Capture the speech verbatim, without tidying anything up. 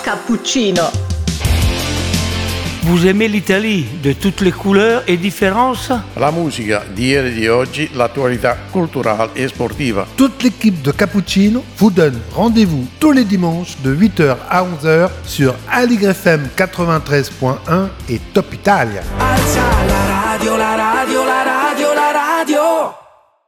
Cappuccino. Vous aimez l'Italie de toutes les couleurs et différences? La musica di ieri e di oggi, l'attualità culturale e sportiva. Toute l'équipe de Cappuccino vous donne rendez-vous tous les dimanches de huit heures à onze heures sur Aligre F M quatre-vingt-treize point un et Top Italia. Alza la radio, la radio, la radio, la radio.